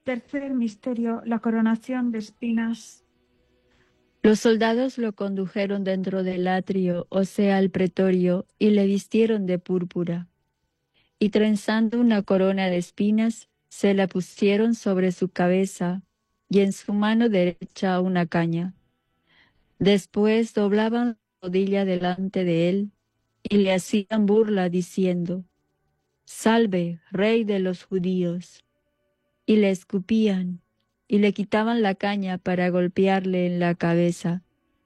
Tercer misterio, la coronación de espinas. Los soldados lo condujeron dentro del atrio, o sea, al pretorio, y le vistieron de púrpura. Y trenzando una corona de espinas, se la pusieron sobre su cabeza, y en su mano derecha una caña. Después doblaban la rodilla delante de él, y le hacían burla diciendo: «Salve, Rey de los judíos». Y le escupían, y le quitaban la caña para golpearle en la cabeza.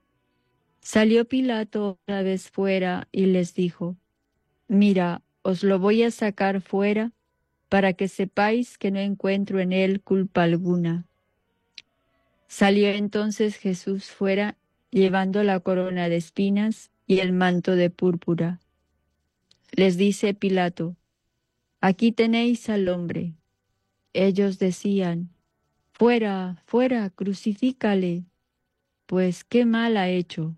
Salió Pilato otra vez fuera y les dijo: «Mira, os lo voy a sacar fuera para que sepáis que no encuentro en él culpa alguna». Salió entonces Jesús fuera, llevando la corona de espinas y el manto de púrpura. Les dice Pilato: «Aquí tenéis al hombre». Ellos decían: «Fuera, fuera, crucifícale, pues qué mal ha hecho».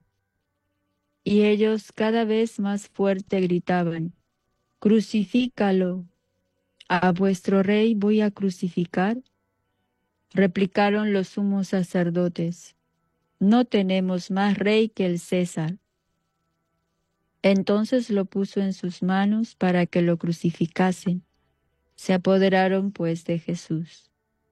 Y ellos cada vez más fuerte gritaban: «Crucifícalo». «¿A vuestro rey voy a crucificar?», replicaron los sumos sacerdotes. «No tenemos más rey que el César». Entonces lo puso en sus manos para que lo crucificasen. Se apoderaron pues de Jesús.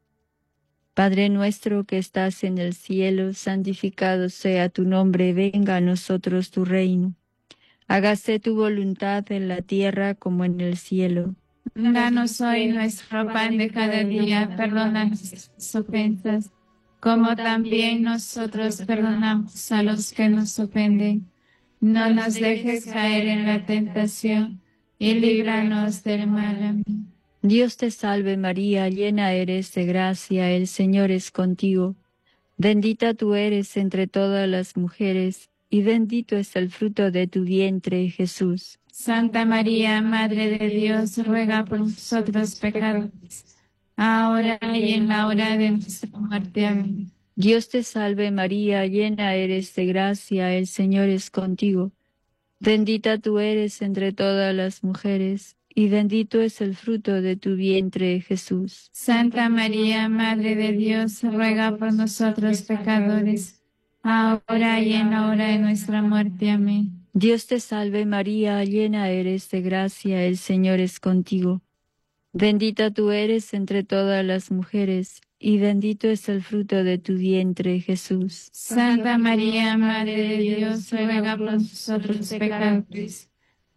Padre nuestro que estás en el cielo, santificado sea tu nombre, venga a nosotros tu reino. Hágase tu voluntad en la tierra como en el cielo. Danos hoy nuestro pan de cada día, perdona nuestras ofensas, como también nosotros perdonamos a los que nos ofenden. No nos dejes caer en la tentación, y líbranos del mal. Amén. Dios te salve María, llena eres de gracia, el Señor es contigo. Bendita tú eres entre todas las mujeres, y bendito es el fruto de tu vientre, Jesús. Santa María, Madre de Dios, ruega por nosotros pecadores, ahora y en la hora de nuestra muerte. Amén. Dios te salve María, llena eres de gracia, el Señor es contigo. Bendita tú eres entre todas las mujeres, y bendito es el fruto de tu vientre, Jesús. Santa María, Madre de Dios, ruega por nosotros pecadores, ahora y en la hora de nuestra muerte. Amén. Dios te salve María, llena eres de gracia, el Señor es contigo. Bendita tú eres entre todas las mujeres, y bendito es el fruto de tu vientre, Jesús. Santa María, Madre de Dios, ruega por nosotros pecadores,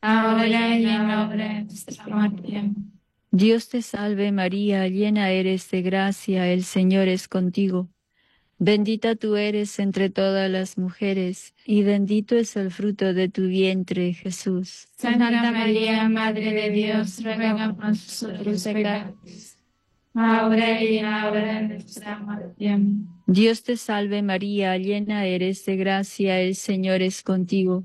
ahora y en la hora de nuestra muerte. Amén. Dios te salve María, llena eres de gracia, el Señor es contigo. Bendita tú eres entre todas las mujeres, y bendito es el fruto de tu vientre, Jesús. Santa María, Madre de Dios, ruega por nosotros pecadores, ahora y en la hora de nuestra muerte. Amén. Dios te salve María, llena eres de gracia, el Señor es contigo.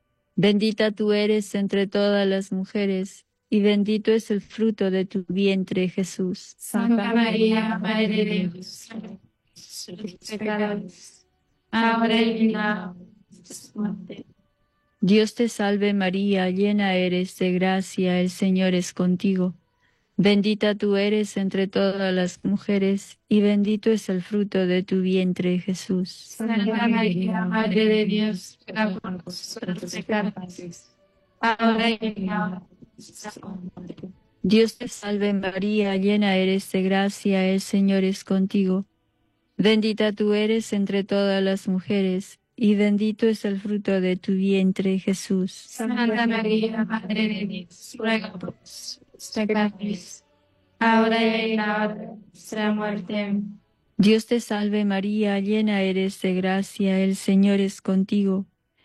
Bendita tú eres entre todas las mujeres, y bendito es el fruto de tu vientre, Jesús. Santa María, Madre de Dios, ruega por nosotros pecadores, ahora y en la hora de nuestra muerte. Dios te salve María, llena eres de gracia, el Señor es contigo. Bendita tú eres entre todas las mujeres, y bendito es el fruto de tu vientre, Jesús. Santa María, Madre de Dios, ruega por nosotros pecadores, ahora y en la hora de nuestra muerte. Dios te salve María, llena eres de gracia, el Señor es contigo. Bendita tú eres entre todas las mujeres, y bendito es el fruto de tu vientre, Jesús. Santa María, Madre de Dios, ruega por nosotros pecadores, ahora y en la hora de nuestra muerte. Amén. Dios te salve María, llena eres de gracia, el Señor es contigo.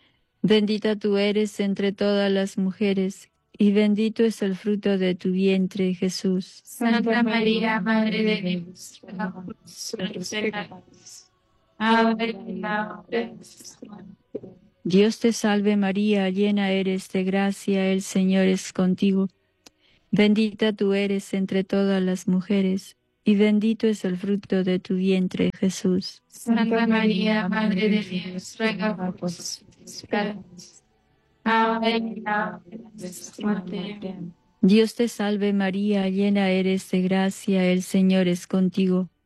Bendita tú eres entre todas las mujeres, y bendito es el fruto de tu vientre, Jesús. Santa María, Madre de Dios, ruega por nosotros pecadores, ahora y en la hora de nuestra muerte. Dios te salve María, llena eres de gracia, el Señor es contigo. Bendita tú eres entre todas las mujeres, y bendito es el fruto de tu vientre, Jesús. Santa María, Madre de Dios, ruega por nosotros pecadores, ahora y en la hora de nuestra muerte. Amén. Dios te salve María, llena eres de gracia, el Señor es contigo.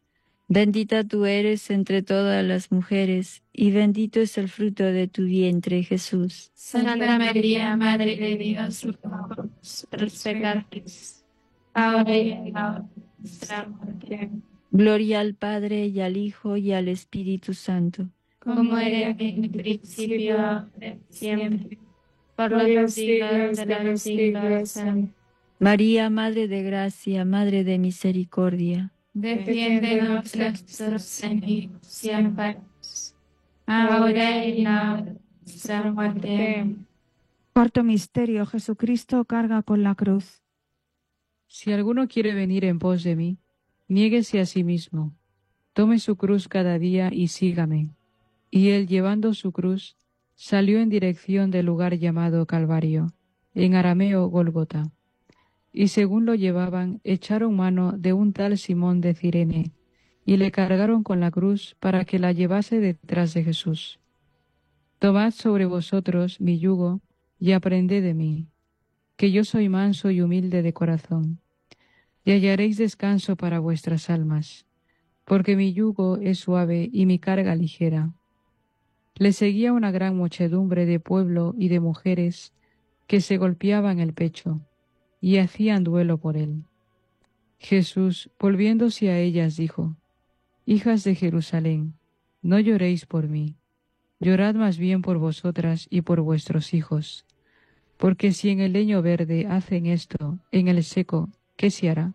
Bendita tú eres entre todas las mujeres, y bendito es el fruto de tu vientre, Jesús. Santa María, Madre de Dios, ruega por nosotros pecadores, ahora y en la hora de nuestra muerte. Gloria al Padre, y al Hijo, y al Espíritu Santo. Como era en el principio, ahora y siempre, por los siglos de los siglos. Amén. María, Madre de Gracia, Madre de Misericordia. Defiéndenos de nuestros enemigos y amparanos, ahora y en la hora de nuestra muerte. Amén. Cuarto misterio, Jesucristo carga con la cruz. Si alguno quiere venir en pos de mí, niéguese a sí mismo, tome su cruz cada día y sígame. Y él, llevando su cruz, salió en dirección del lugar llamado Calvario, en arameo Gólgota. Y según lo llevaban, echaron mano de un tal Simón de Cirene, y le cargaron con la cruz para que la llevase detrás de Jesús. Tomad sobre vosotros mi yugo, y aprended de mí, que yo soy manso y humilde de corazón, y hallaréis descanso para vuestras almas, porque mi yugo es suave y mi carga ligera. Le seguía una gran muchedumbre de pueblo y de mujeres que se golpeaban el pecho y hacían duelo por él. Jesús, volviéndose a ellas, dijo: Hijas de Jerusalén, no lloréis por mí, llorad más bien por vosotras y por vuestros hijos, porque si en el leño verde hacen esto, en el seco, ¿qué se hará?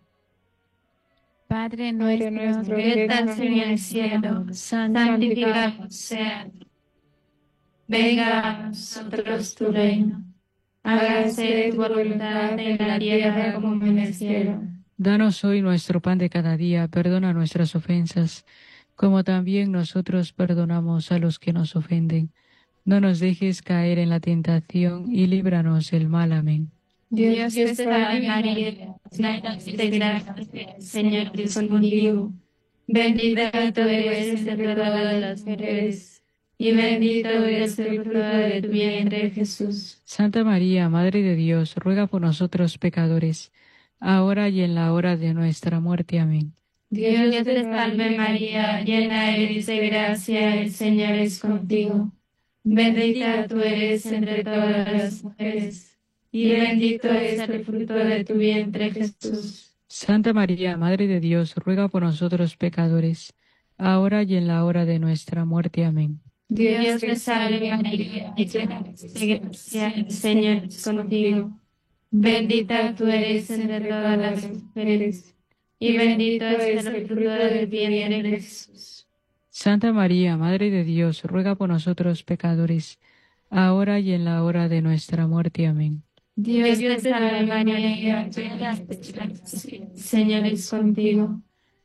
Padre nuestro que estás en el cielo, santificado sea. Venga a nosotros tu reino. Hágase tu voluntad en la tierra como en el cielo. Danos hoy nuestro pan de cada día, perdona nuestras ofensas, como también nosotros perdonamos a los que nos ofenden. No nos dejes caer en la tentación y líbranos del mal. Amén. Dios te salve María, llena de gracia, el Señor es contigo. Bendita tú eres entre todas las mujeres, y bendito es el fruto de tu vientre, Jesús. Santa María, Madre de Dios, ruega por nosotros pecadores, ahora y en la hora de nuestra muerte. Amén. Dios te salve María, llena eres de gracia, el Señor es contigo. Bendita tú eres entre todas las mujeres, y bendito es el fruto de tu vientre, Jesús. Santa María, Madre de Dios, ruega por nosotros pecadores, ahora y en la hora de nuestra muerte. Amén. Dios te salve María, llena de gracia, el Señor es contigo. Bendita tú eres entre todas las mujeres, y bendito es el fruto de tu vientre, Jesús. Santa María, Madre de Dios, ruega por nosotros pecadores, ahora y en la hora de nuestra muerte. Amén. Dios te salve María, llena de gracia, el Señor es contigo.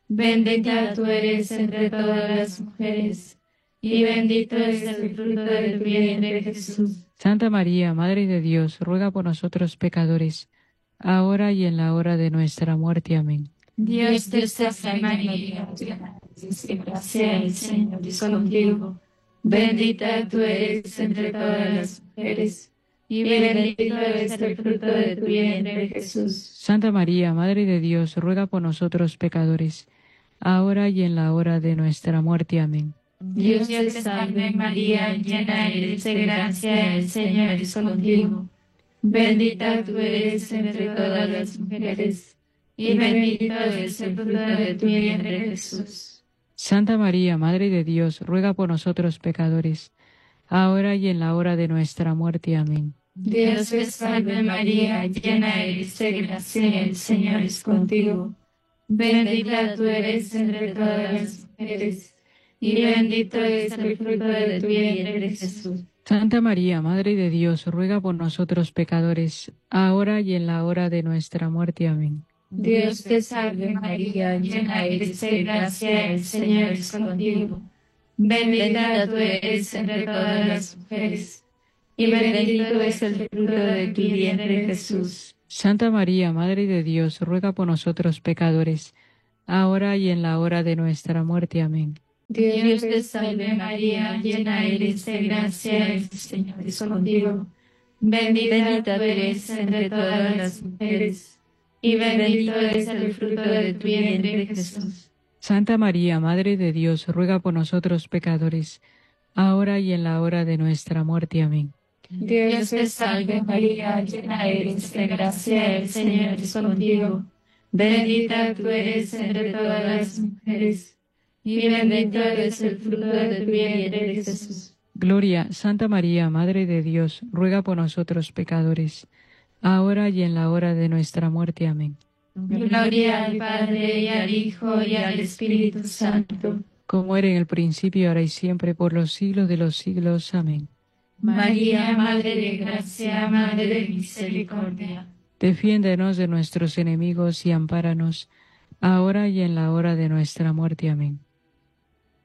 Bendita tú eres entre todas las mujeres, y bendito es el fruto de tu vientre, Jesús. Santa María, Madre de Dios, ruega por nosotros pecadores, ahora y en la hora de nuestra muerte. Amén. Dios te salve María, llena de gracia, el Señor es contigo. Bendita tú eres entre todas las mujeres, y bendito es el fruto de tu vientre, Jesús. Santa María, Madre de Dios, ruega por nosotros pecadores, ahora y en la hora de nuestra muerte. Amén. Dios te salve María, llena eres de gracia, el Señor es contigo. Bendita tú eres entre todas las mujeres, y bendito es el fruto de tu vientre, Jesús. Santa María, Madre de Dios, ruega por nosotros pecadores, ahora y en la hora de nuestra muerte. Amén. Dios te salve María, llena eres de gracia, el Señor es contigo. Bendita tú eres entre todas las mujeres, y bendito es el fruto de tu vientre, Jesús. Santa María, Madre de Dios, ruega por nosotros pecadores, ahora y en la hora de nuestra muerte. Amén. Dios te salve María, llena eres de gracia, el Señor es contigo. Bendita tú eres entre todas las mujeres, y bendito es el fruto de tu vientre, Jesús. Santa María, Madre de Dios, ruega por nosotros pecadores, ahora y en la hora de nuestra muerte. Amén. Dios te salve María, llena eres de gracia, el Señor es contigo. Bendita tú eres entre todas las mujeres, y bendito es el fruto de tu vientre, Jesús. Santa María, Madre de Dios, ruega por nosotros pecadores, ahora y en la hora de nuestra muerte. Amén. Dios te salve María, llena eres de gracia, el Señor es contigo. Bendita tú eres entre todas las mujeres, y bendito es el fruto de tu vientre, Jesús. Gloria, Santa María, Madre de Dios, ruega por nosotros pecadores, ahora y en la hora de nuestra muerte. Amén. Gloria al Padre, y al Hijo, y al Espíritu Santo. Como era en el principio, ahora y siempre, por los siglos de los siglos. Amén. María, Madre de Gracia, Madre de Misericordia. Defiéndenos de nuestros enemigos y ampáranos, ahora y en la hora de nuestra muerte. Amén.